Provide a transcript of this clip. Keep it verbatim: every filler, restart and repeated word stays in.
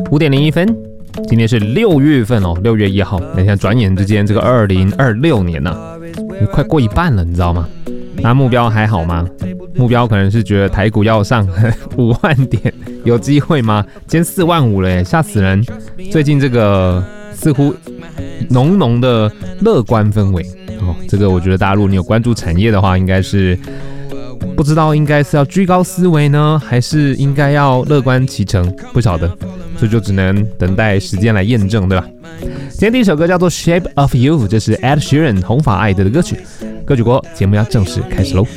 五点零一分，今天是六月份哦，六月一号。那现在转眼之间，这个二零二六年呢、啊，快过一半了，你知道吗？那目标还好吗？目标可能是觉得台股要上五万点，有机会吗？今天四万五了耶，吓死人！最近这个似乎浓浓的乐观氛围哦，这个我觉得大陆你有关注产业的话，应该是不知道应该是要居高思维呢，还是应该要乐观其成，不晓得，所以就只能等待时间来验证，对吧？今天第一首歌叫做《Shape of You》，这是 Ed Sheeran 红发艾德的歌曲。歌曲过后，节目要正式开始喽。